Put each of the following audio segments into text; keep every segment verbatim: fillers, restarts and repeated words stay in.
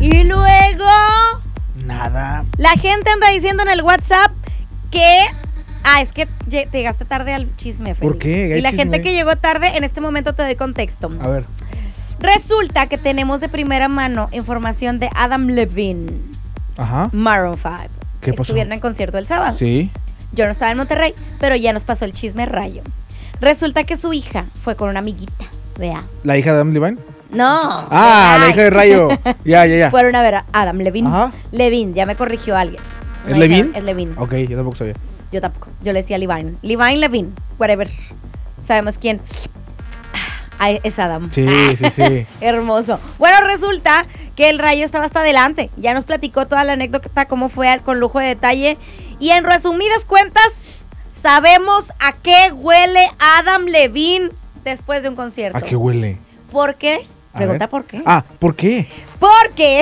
Y luego... Nada. La gente anda diciendo en el WhatsApp que... Ah, es que te llegaste tarde al chisme, Félix. ¿Por qué? Y la chisme? gente que llegó tarde, en este momento te doy contexto. A ver. Resulta que tenemos de primera mano información de Adam Levine. Ajá. Maroon cinco. ¿Qué pasó? Estuvieron en concierto el sábado. Sí. Yo no estaba en Monterrey, pero ya nos pasó el chisme rayo. Resulta que su hija fue con una amiguita. Vea. ¿La hija de Adam Levine? No. Ah, ay. la hija de Rayo. Ya, ya, ya. Fueron a ver a Adam Levine. Ajá. Levine, ya me corrigió alguien. ¿Es No, Levine? Es Levine. Ok, yo tampoco sabía. Yo tampoco. Yo le decía Levine. Levine, Levine. Whatever. Sabemos quién. Ay, es Adam. Sí, sí, sí. Hermoso. Bueno, resulta que el Rayo estaba hasta adelante. Ya nos platicó toda la anécdota, cómo fue con lujo de detalle. Y en resumidas cuentas, sabemos a qué huele Adam Levine después de un concierto. ¿A qué huele? ¿Por qué? A Pregunta ver. por qué. Ah, ¿por qué? ¿Por qué?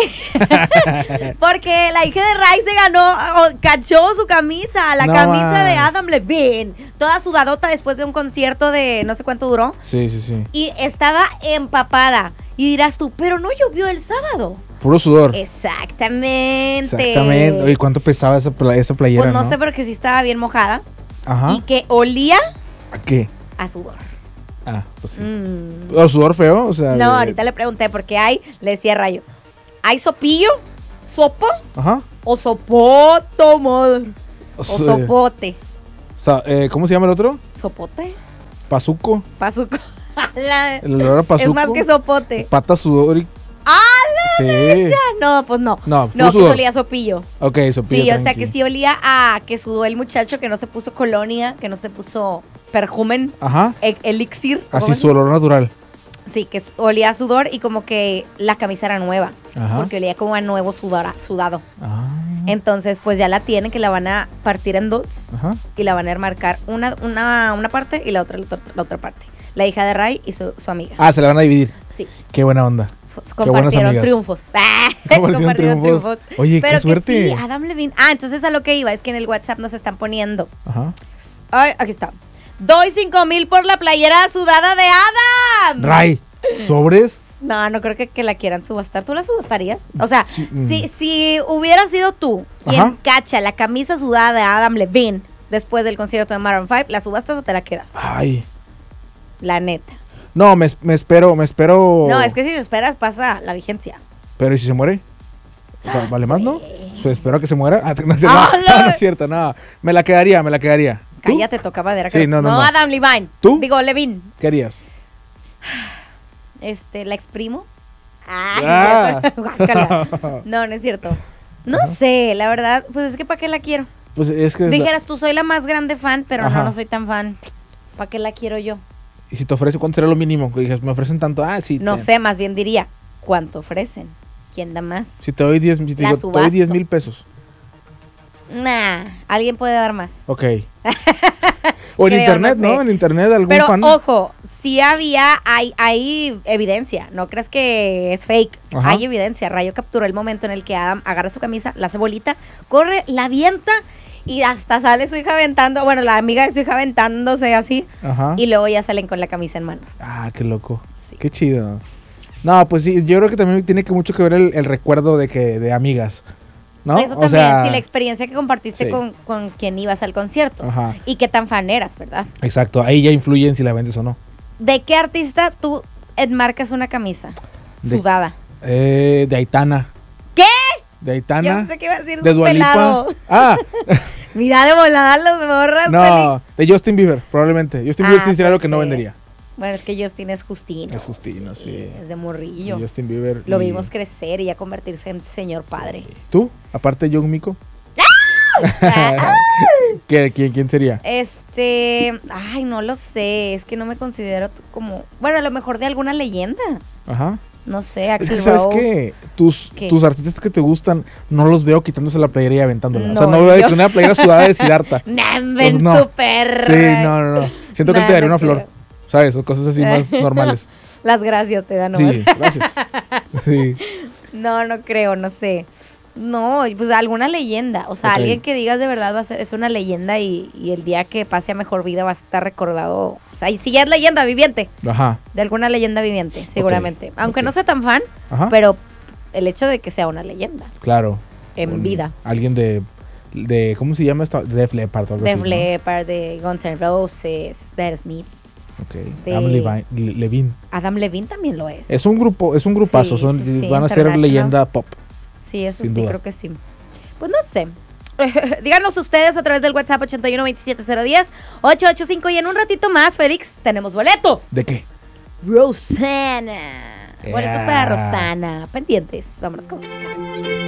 Porque la hija de Ray se ganó, o cachó su camisa, la No camisa más. de Adam Levine, toda sudadota después de un concierto de no sé cuánto duró. Sí, sí, sí. Y estaba empapada. Y dirás tú, pero no llovió el sábado. Puro sudor. Exactamente. Exactamente. Oye, ¿cuánto pesaba esa, pla- esa playera? Pues no, no sé, pero que sí estaba bien mojada. Ajá. Y que olía ¿A qué? a sudor. Ah, pues sí. Mm. ¿O sudor feo? O sea. No, de- ahorita le pregunté porque hay, le decía Rayo, ¿hay sopillo? ¿Sopo? Ajá. ¿O sopoto, madre? O ¿O sea, sopote? sa- eh, ¿Cómo se llama el otro? ¿Sopote? Pazuco. Pazuco. La- El olor a es pazuco. más que sopote. Pata sudor y... ¡Ah, Sí. ya! No, pues no. No, No, puro pues sudor. olía a sopillo. Ok, sopillo. Sí, o sea tranqui. que sí olía a que sudó el muchacho, que no se puso colonia, que no se puso perfumen, Ajá. e- elixir. Así ¿cómo su olor natural. se- Sí, que s- olía a sudor y como que la camisa era nueva. Ajá. Porque olía como a nuevo sudora- sudado. Ah. Entonces, pues ya la tienen, que la van a partir en dos Ajá. y la van a enmarcar una, una, una parte y la otra, la otra, la otra parte. La hija de Ray y su, su amiga. Ah, se la van a dividir. Sí. Qué buena onda. Pues, Qué buenas compartieron amigas. triunfos. Ah, Compartieron triunfos. Oye, qué Pero que suerte. sí, Adam Levine. Ah, entonces a lo que iba es que en el WhatsApp nos están poniendo. Ajá. Ay, aquí está. Doy cinco mil por la playera sudada de Adam. Ray, ¿sobres? No, no creo que, que la quieran subastar. ¿Tú la subastarías? O sea, Sí, mm. si, si hubiera sido tú quien Ajá. cacha la camisa sudada de Adam Levine después del concierto de Maroon cinco, ¿la subastas o te la quedas? Ay. La neta. No, me, me espero, me espero. No, es que si te esperas pasa la vigencia. Pero ¿y si se muere? O sea, ¿vale más, no? güey. Pues, espero a que se muera. Ah, no, es cierto, Ah, no, no. no, no es cierto, no. Me la quedaría, me la quedaría. ¿Tú? Cállate, toca madera. Sí, que no, no, no. Adam Levine. ¿Tú? Digo, Levine. ¿Qué harías? Este, ¿la exprimo? Ay, Ah. guácala. No, no es cierto. No sé, la verdad, pues es que ¿para qué la quiero? Pues es que. es la- Dijeras, tú soy la más grande fan, pero Ajá. no, no soy tan fan. ¿Para qué la quiero yo? Y si te ofrece, ¿cuánto será lo mínimo? Que digas, me ofrecen tanto. Ah, sí. No te- sé, más bien diría, ¿cuánto ofrecen? ¿Quién da más? Si te doy diez, si te La digo, te doy subasto. diez mil pesos. Nah, alguien puede dar más. Ok. O en Creo, internet, no ¿no? sé. En internet, algún Pero fan. ojo, sí había, hay, hay evidencia, no creas que es fake, Ajá. hay evidencia. Rayo capturó el momento en el que Adam agarra su camisa, la hace bolita, corre, la avienta y hasta sale su hija aventando, bueno, la amiga de su hija aventándose así, Ajá. y luego ya salen con la camisa en manos. Ah, qué loco. Sí. Qué chido. No, pues sí, yo creo que también tiene que mucho que ver el, el recuerdo de que de amigas, ¿no? Eso O también, sea, sí, la experiencia que compartiste sí. con, con quien ibas al concierto. Ajá. Y qué tan fan eras, ¿verdad? Exacto, ahí ya influye en si la vendes o no. ¿De qué artista tú enmarcas una camisa De- sudada? Eh, de Aitana. ¿Qué? De Yo Aitana. pensé que iba a decir De un Dua Lipa. pelado. Ah, Mira de volada los morras, no, Félix. de Justin Bieber, probablemente. Justin Bieber Ah, sí sería puede lo que no ser. vendería. Bueno, es que Justin es Justino. Es Justino, sí. Es de morrillo. Y Justin Bieber. Lo y- vimos crecer y ya convertirse en señor padre. Sí. ¿Tú? Aparte de Young Miko. ¿Qué, quién, ¿Quién sería? Este, ay, no lo sé, es que no me considero t- como, bueno, a lo mejor de alguna leyenda. Ajá. No sé, Es Axl que, ¿sabes Rose. qué? Tus, ¿Qué? tus artistas que te gustan, no los veo quitándose la playera y aventándola. o sea, No, no veo de yo- que una playera sudada de Siddhartha. Namben Pues no. tu perra. Sí, no, no, no. Siento que Nah, te daría no una flor. creo. ¿Sabes? O cosas así más normales. Las gracias te dan nomás. Sí, gracias. Sí. No, no creo, no sé. No, pues alguna leyenda. O sea, Ok. alguien que digas de verdad va a ser, es una leyenda y, y el día que pase a mejor vida va a estar recordado. O sea, y si ya es leyenda viviente, Ajá. de alguna leyenda viviente, seguramente. Aunque ok. no sea tan fan, Ajá. pero el hecho de que sea una leyenda. Claro. En Un- vida. Alguien de, de, ¿cómo se llama esta? Def Leppard o algo De así, ¿no? Leppard, de Guns N' Roses, de Smith. Ok. de- Adam Levine, Le- Levine. Adam Levine también lo es. Es un grupo, es un grupazo, Sí, son, sí, sí, van a ser international. leyenda pop. Sí, eso Sin sí, duda. creo que sí. Pues no sé. Díganos ustedes a través del WhatsApp ochenta y uno veintisiete cero diez ocho ocho cinco y en un ratito más, Félix, tenemos boletos. ¿De qué? Rosana. Boletos Yeah. para Rosana. Pendientes. Vámonos con música.